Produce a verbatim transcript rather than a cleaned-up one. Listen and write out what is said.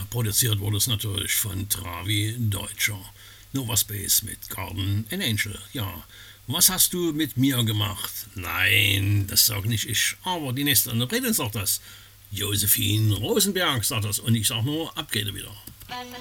produziert wurde es natürlich von Travi Deutscher. Nova Space mit Garden and Angel, ja. Was hast du mit mir gemacht? Nein, das sag nicht ich, aber die nächste Interpretin sagt das. Josephine Rosenberg sagt das und ich sag nur, ab geht er wieder.